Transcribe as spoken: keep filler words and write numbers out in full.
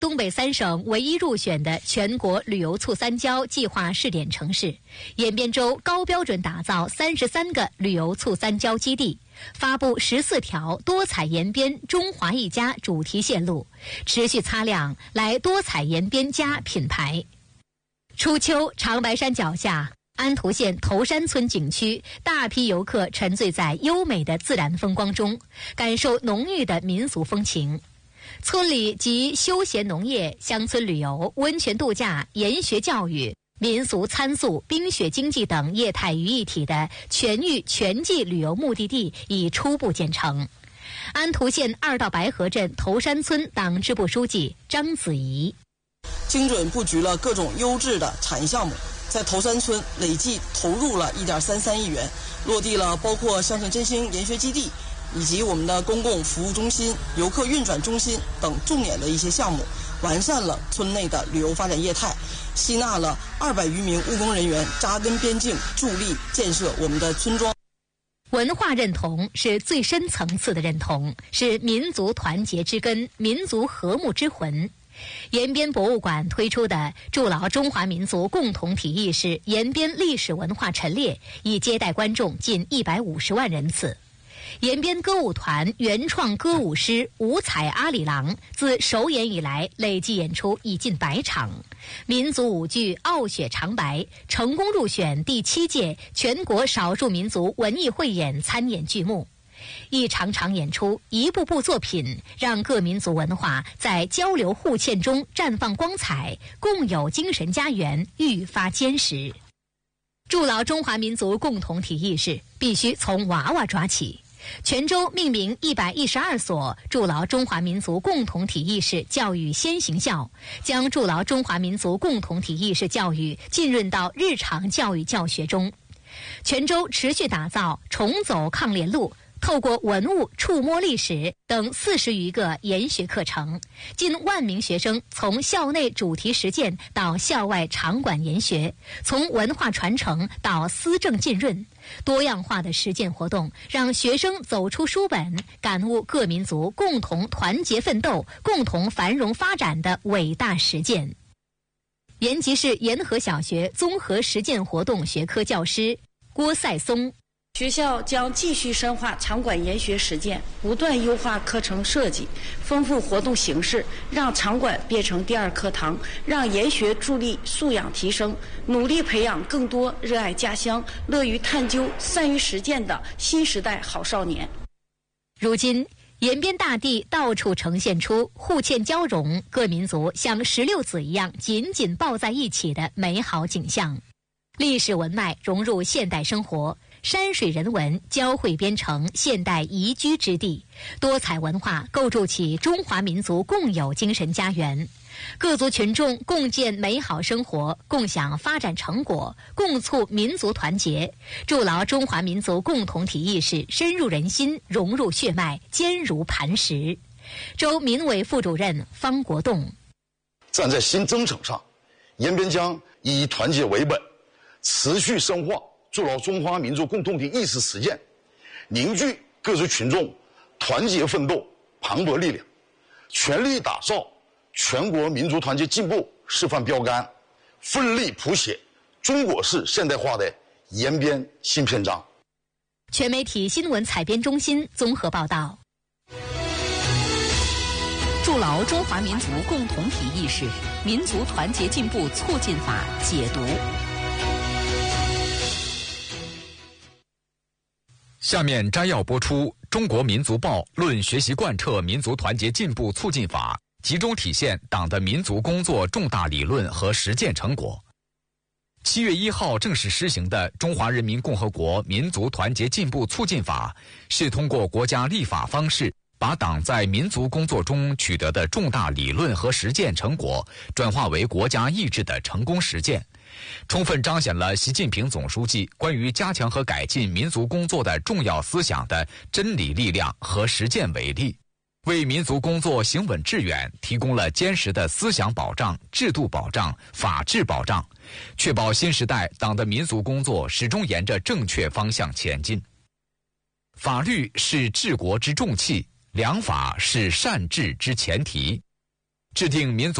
东北三省唯一入选的全国旅游促三交计划试点城市，延边州高标准打造三十三个旅游促三交基地，发布十四条多彩延边中华一家主题线路，持续擦亮来多彩延边家品牌。初秋，长白山脚下，安图县头山村景区，大批游客沉醉在优美的自然风光中，感受浓郁的民俗风情。村里集休闲农业、乡村旅游、温泉度假、研学教育、民俗参宿、冰雪经济等业态于一体的全域全季旅游目的地已初步建成。安图县二道白河镇头山村党支部书记张子怡： 精准布局了各种优质的产业项目，在头山村累计投入了一点三三亿元，落地了包括乡村振兴研学基地以及我们的公共服务中心、游客运转中心等重点的一些项目，完善了村内的旅游发展业态，吸纳了二百余名务工人员扎根边境，助力建设我们的村庄。 文化认同是最深层次的认同，是民族团结之根、民族和睦之魂。延边博物馆推出的筑牢中华民族共同体意识延边历史文化陈列，已接待观众近一百五十万人次。延边歌舞团原创歌舞诗五彩阿里郎自首演以来累计演出已近百场，民族舞剧《傲雪长白》成功入选第七届全国少数民族文艺汇演参演剧目。一场场演出，一部部作品，让各民族文化在交流互嵌中绽放光彩，共有精神家园愈发坚实。筑牢中华民族共同体意识，必须从娃娃抓起。泉州命名一百一十二所筑牢中华民族共同体意识教育先行校，将筑牢中华民族共同体意识教育浸润到日常教育教学中。泉州持续打造重走抗联路，透过文物触摸历史等四十余个研学课程，近万名学生从校内主题实践到校外场馆研学，从文化传承到思政浸润，多样化的实践活动让学生走出书本，感悟各民族共同团结奋斗、共同繁荣发展的伟大实践。延吉市沿河小学综合实践活动学科教师郭赛松： 学校将继续深化场馆研学实践，不断优化课程设计，丰富活动形式，让场馆变成第二课堂，让研学助力素养提升，努力培养更多热爱家乡、乐于探究、善于实践的新时代好少年。 如今，延边大地到处呈现出互嵌交融、各民族像石榴籽一样紧紧抱在一起的美好景象。历史文脉融入现代生活，山水人文交汇编成现代宜居之地，多彩文化构筑起中华民族共有精神家园。各族群众共建美好生活，共享发展成果，共促民族团结，筑牢中华民族共同体意识深入人心，融入血脉，坚如磐石。州民委副主任方国栋： 站在新征程上，延边将以团结为本，持续深化筑牢中华民族共同体意识实践，凝聚各族群众团结奋斗磅礴力量，全力打造全国民族团结进步示范标杆，奋力谱写中国式现代化的延边新篇章。 全媒体新闻采编中心综合报道。 筑牢中华民族共同体意识，民族团结进步促进法解读。 下面摘要播出《中国民族报》论学习贯彻民族团结进步促进法，集中体现党的民族工作重大理论和实践成果。七月一号正式施行的《中华人民共和国民族团结进步促进法》，是通过国家立法方式，把党在民族工作中取得的重大理论和实践成果，转化为国家意志的成功实践，充分彰显了习近平总书记关于加强和改进民族工作的重要思想的真理力量和实践为例，为民族工作行稳致远提供了坚实的思想保障、制度保障、法治保障，确保新时代党的民族工作始终沿着正确方向前进。法律是治国之重器，良法是善治之前提。 制定民族